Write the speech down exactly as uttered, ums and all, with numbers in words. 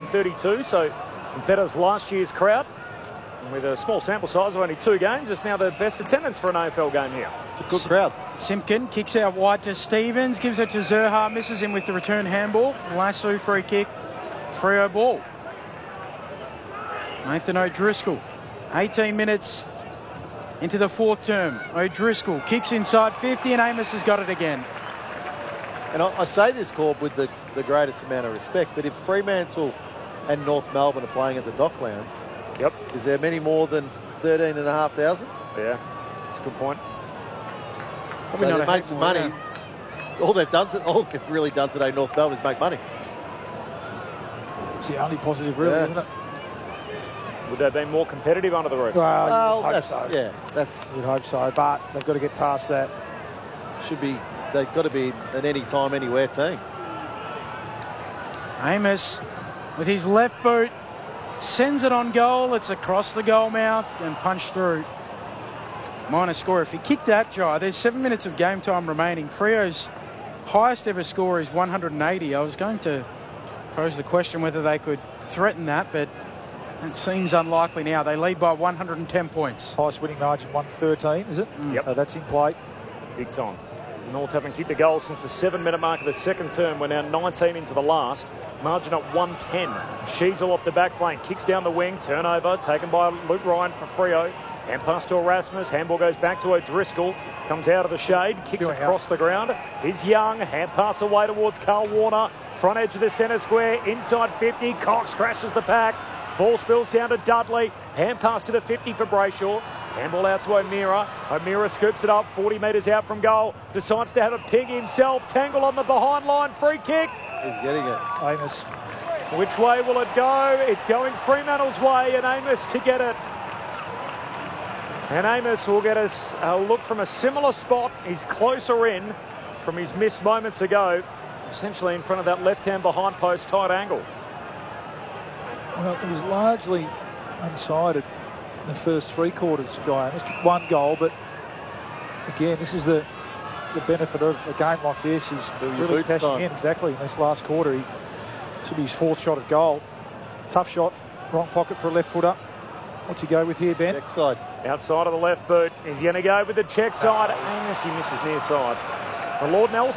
thirty-two, so betters last year's crowd. And with a small sample size of only two games, it's now the best attendance for an A F L game here. It's a good crowd. Simpkin kicks out wide to Stevens, gives it to Zerha, misses him with the return handball. Lasso free kick, Freo ball. Nathan O'Driscoll, eighteen minutes into the fourth term. O'Driscoll kicks inside fifty and Amos has got it again. And I, I say this, Corb, with the, the greatest amount of respect, but if Fremantle and North Melbourne are playing at the Docklands, yep, is there many more than thirteen and a half thousand? Yeah, that's a good point. So they've made some money. Yeah. All they've done, to, all they've really done today, North Melbourne, is make money. It's the only positive, really, yeah. isn't it? Would they have been more competitive under the roof? Well, well hope that's, so. yeah, that's. You'd hope so, but they've got to get past that. Should be. They've got to be an anytime, anywhere team. Amos, with his left boot, sends it on goal. It's across the goal mouth and punched through. Minor score. If he kicked that, Jai, there's seven minutes of game time remaining. Freo's highest ever score is one hundred eighty. I was going to pose the question whether they could threaten that, but it seems unlikely now. They lead by one hundred ten points. Highest winning margin, one thirteen, is it? Mm. Yep. So that's in play. Big time. North haven't kicked a goal since the seven-minute mark of the second term. We're now nineteen into the last. Margin at one ten. Sheasel off the back flank. Kicks down the wing. Turnover taken by Luke Ryan for Freo. And pass to Erasmus. Handball goes back to O'Driscoll. Comes out of the shade. Kicks Doing across out. the ground. Is Young. Hand pass away towards Carl Warner. Front edge of the centre square. Inside fifty. Cox crashes the pack. Ball spills down to Dudley. Hand pass to the fifty for Brayshaw. Handball out to O'Meara. O'Meara scoops it up, forty metres out from goal. Decides to have a ping himself. Tangle on the behind line. Free kick. He's getting it. Amos. Which way will it go? It's going Fremantle's way, and Amos to get it. And Amos will get us a look from a similar spot. He's closer in from his missed moments ago. Essentially in front of that left-hand behind post tight angle. Well, it was largely unsided in the first three quarters, Guy. Amos kicked one goal, but again, this is the the benefit of a game like this. He's really cashing time. in exactly in this last quarter. He should be his fourth shot at goal. Tough shot, wrong pocket for a left footer. What's he go with here, Ben? Next side. Outside of the left boot. He's going to go with the check side. Amos, he misses near side. And Lord Nelson